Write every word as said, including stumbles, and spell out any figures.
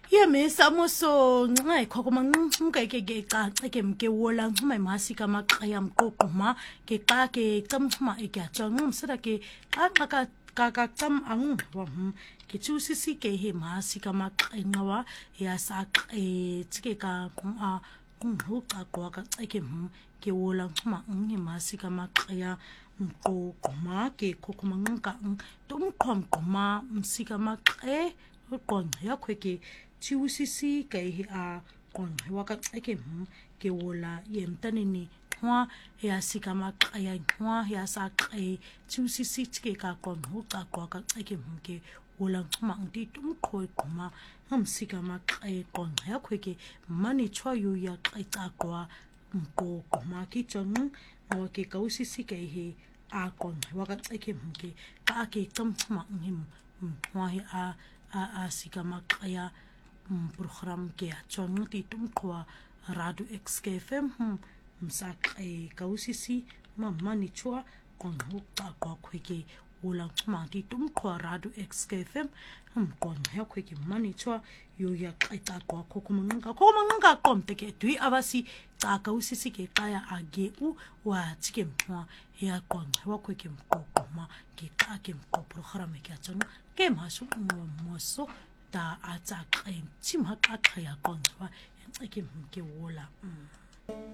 Ye me samoso nxa khokoma nxa ke ke xa ke mke wola nxa masika maqaya mqoquma ke xa ke xamxuma ekyatsha ngumsira ke xa xa ka ka xam angwa ke tsusisi ke he masika maqenqwa ya sa e tsike ka a nghuqa kwa ka ke ke wola nxa ngi masika maqaya mqoquma ke khokoma nqa tumqhomquma msika maqe uqonqa yakho ke tsusisi ke a qonqa waka ke ke wola yemtanini nwa ya sika maqaya nwa ya sa ke tsusisi ke ka qonqa kwa ka ke ke wola nxuma nti tumqhoquma ngamsika maqe qonqa yakho ke mani chwa yo ya xa kwa mqoquma ki chong no ke kausisi ke he a qonqa waka ke ke ka ke xamxuma ngim nwa a a sika maqaya program ke chong ti tumqwa radio xkfm msak e kausisi mama ni chwa qonqa kwa khweke wola nxuma ti tumqwa radio xkfm mqonqa khweke mani chwa yo ya xa kwa khokuma nqa khokuma nqa qomte ke dui abasi xa kausisi ke qaya age u wa tike mwa ya qonqa khweke mqoquma ke xa ke mqo program ke chong ke masu moso da atsa qem chimha xa ya qonqa ke ke wola